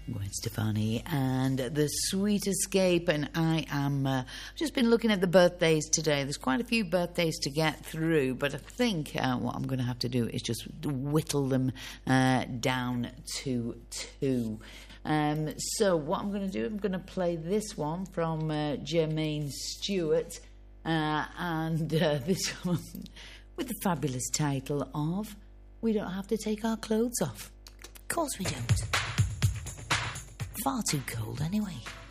Gwen Stefani and The Sweet Escape, and I am just been looking at the birthdays today. There's quite a few birthdays to get through, but I think what I'm going to have to do is just whittle them down to two. So what I'm going to do, I'm going to play this one from Jermaine Stewart, and this one with the fabulous title of We Don't Have to Take Our Clothes Off. Of course we don't. Far too cold anyway.